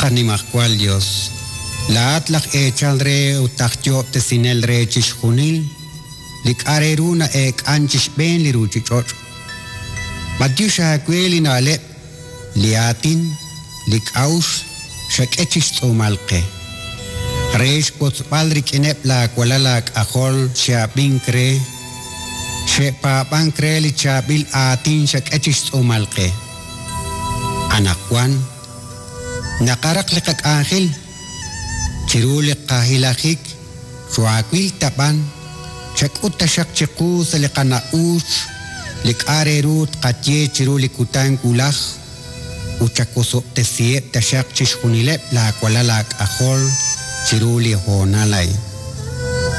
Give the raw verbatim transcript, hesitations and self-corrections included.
Animach cual Dios. La atlach echal re utachyo te sinel re chishunil. Lik areruna ek anchish ben li ruchichot. Madyusha kweli na alep. Liatin. Lik aus. Shak echish tsumalke. Reish potzpalrik inep la kualalak ahol siapin kre. Shepa pankre li chabil atin shak echish tsumalke. Anakwan. Nakarak likak angel. Chirulik kahilakik. Suakwil tapan. Shak utasak chiku sa likana us. Lik arerut katye chirulik utang kulak. Uchakusok te siep tasak chishkunilep la kualalak ahol. Chiruli honalay.